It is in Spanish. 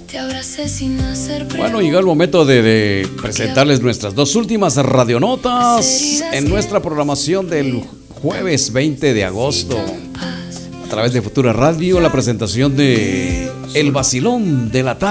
Bueno, llegó el momento de presentarles nuestras dos últimas radionotas en nuestra programación del jueves 20 de agosto. A través de Futura Radio, la presentación de El Vacilón de la Tarde.